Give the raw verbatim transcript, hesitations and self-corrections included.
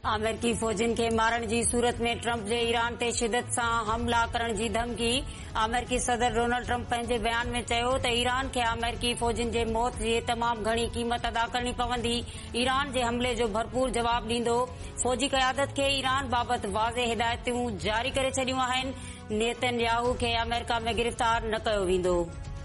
अमेरिकी फौजिन खे मारण जी सूरत में ट्रंप जे ईरान ते शिदत सां हमला करण जी धमकी। अमेरिकी सदर डोनाल्ड ट्रंप पंहिंजे बयान में चयो त ईरान खे अमेरिकी फौजिन जे मौत जी तमाम घणी क़ीमत अदा करणी पवंदी। ईरान जे हमले जो भरपूर जवाब ॾींदो। फौजी क़यादत खे ईरान बाबति वाज़े हिदायतूं जारी करे छॾियूं आहिनि। नेतन्याहू खे अमेरिका में गिरफ़्तार न कयो वेंदो।